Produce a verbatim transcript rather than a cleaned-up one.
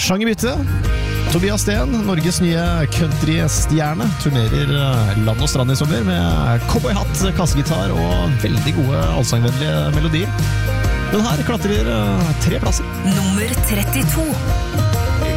Sjangerbytte. Tobias Sten, Norges nye country-stjerne, turnerer land og strand i sommer med cowboyhatt, kassegitar og veldig gode allsangvennlige melodier. Den her klatrer tre plasser. Nummer trettito.